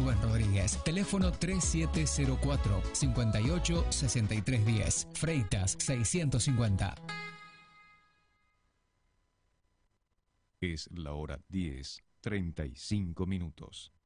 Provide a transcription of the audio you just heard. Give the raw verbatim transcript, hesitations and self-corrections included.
Rubén Rodríguez. Teléfono tres siete cero cuatro, cinco ocho, seis tres uno cero. Freitas seiscientos cincuenta. Es la hora diez, treinta y cinco minutos.